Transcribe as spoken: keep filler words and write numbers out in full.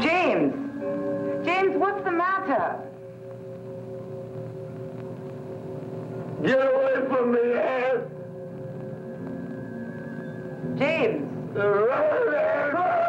James! James, what's the matter? Get away from me, Ed! James! Run, Ed, run!